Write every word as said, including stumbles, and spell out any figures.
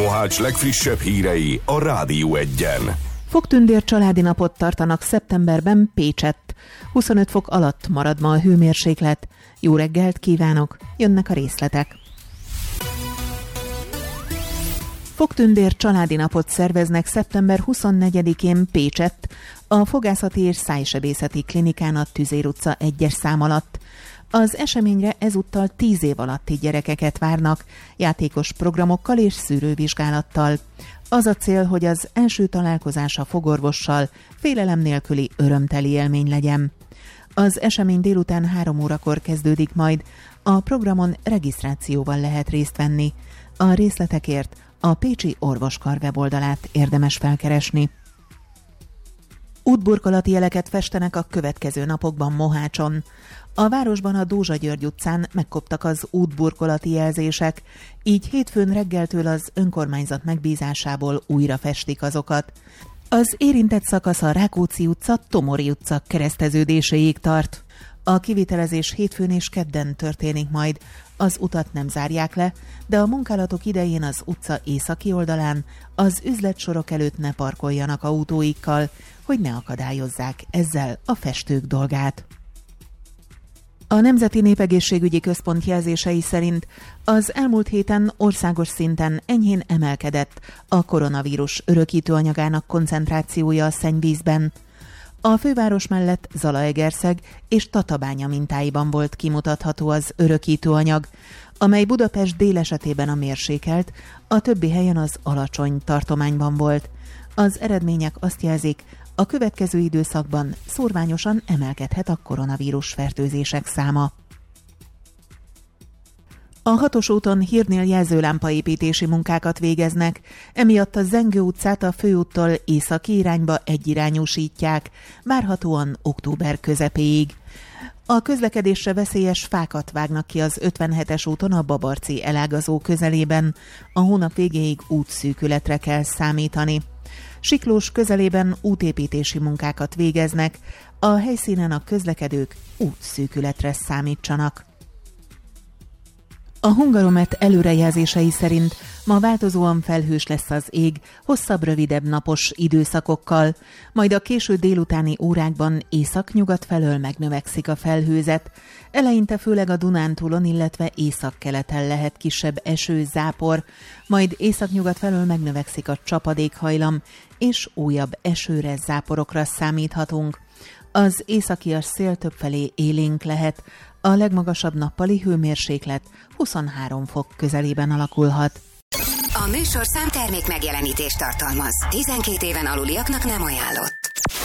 Mohács legfrissebb hírei a Rádió Egyen. Fogtündér családi napot tartanak szeptemberben Pécsett. huszonöt fok alatt marad ma a hőmérséklet. Jó reggelt kívánok, jönnek a részletek. Fogtündér családi napot szerveznek szeptember huszonnegyedikén Pécsett, a Fogászati és Szájsebészeti Klinikán a Tüzér utca egyes szám alatt. Az eseményre ezúttal tíz év alatti gyerekeket várnak, játékos programokkal és szűrővizsgálattal. Az a cél, hogy az első találkozás a fogorvossal félelem nélküli örömteli élmény legyen. Az esemény délután három órakor kezdődik majd, a programon regisztrációval lehet részt venni. A részletekért a Pécsi Orvoskar weboldalát érdemes felkeresni. Útburkolati jeleket festenek a következő napokban Mohácson. A városban a Dózsa György utcán megkoptak az útburkolati jelzések, így hétfőn reggeltől az önkormányzat megbízásából újra festik azokat. Az érintett szakasz a Rákóczi utca, Tomori utca kereszteződéséig tart. A kivitelezés hétfőn és kedden történik majd. Az utat nem zárják le, de a munkálatok idején az utca északi oldalán az üzletsorok előtt ne parkoljanak autóikkal, hogy ne akadályozzák ezzel a festők dolgát. A Nemzeti Népegészségügyi Központ jelzései szerint az elmúlt héten országos szinten enyhén emelkedett a koronavírus örökítőanyagának koncentrációja a szennyvízben. A főváros mellett Zalaegerszeg és Tatabánya mintáiban volt kimutatható az örökítőanyag, amely Budapest dél esetében a mérsékelt, a többi helyen az alacsony tartományban volt. Az eredmények azt jelzik, a következő időszakban szórványosan emelkedhet a koronavírus fertőzések száma. A hatos úton hírnél jelzőlámpaépítési munkákat végeznek, emiatt a Zengő utcát a főúttól északi irányba egyirányúsítják, várhatóan október közepéig. A közlekedésre veszélyes fákat vágnak ki az ötvenhetes úton a Babarci elágazó közelében, a hónap végéig útszűkületre kell számítani. Siklós közelében útépítési munkákat végeznek, a helyszínen a közlekedők útszűkületre számítsanak. A Hungaromet előrejelzései szerint ma változóan felhős lesz az ég, hosszabb, rövidebb napos időszakokkal, majd a késő délutáni órákban észak-nyugat felől megnövekszik a felhőzet. Eleinte főleg a Dunántúlon, illetve északkeleten lehet kisebb eső, zápor, majd észak-nyugat felől megnövekszik a csapadékhajlam, és újabb esőre, záporokra számíthatunk. Az északias szél többfelé élénk lehet, a legmagasabb nappali hőmérséklet huszonhárom fok közelében alakulhat. A műsorszám termék megjelenítést tartalmaz. tizenkét éven aluliaknak nem ajánlott.